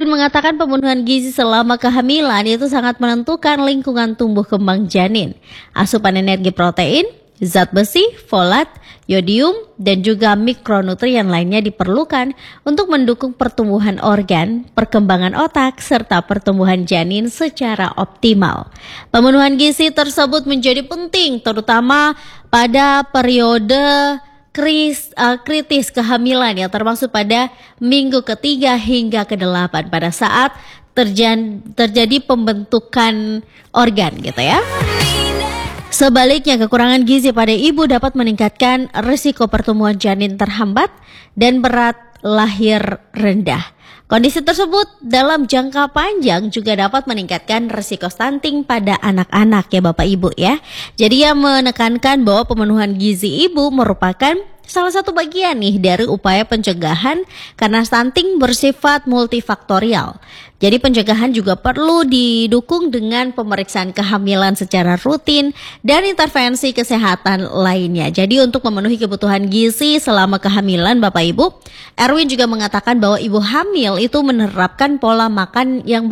Erwin mengatakan pemenuhan gizi selama kehamilan itu sangat menentukan lingkungan tumbuh kembang janin. Asupan energi protein, zat besi, folat, yodium, dan juga mikronutrien lainnya diperlukan untuk mendukung pertumbuhan organ, perkembangan otak, serta pertumbuhan janin secara optimal. Pemenuhan gizi tersebut menjadi penting terutama pada periode kritis kehamilan yang termasuk pada minggu ketiga hingga ke-8 pada saat terjadi pembentukan organ gitu ya. Sebaliknya, kekurangan gizi pada ibu dapat meningkatkan risiko pertumbuhan janin terhambat dan berat lahir rendah. Kondisi tersebut dalam jangka panjang juga dapat meningkatkan risiko stunting pada anak-anak ya Bapak Ibu ya. Jadi ia menekankan bahwa pemenuhan gizi ibu merupakan salah satu bagian nih dari upaya pencegahan karena stunting bersifat multifaktorial. Jadi pencegahan juga perlu didukung dengan pemeriksaan kehamilan secara rutin dan intervensi kesehatan lainnya. Jadi untuk memenuhi kebutuhan gizi selama kehamilan Bapak Ibu, Erwin juga mengatakan bahwa ibu hamil itu menerapkan pola makan yang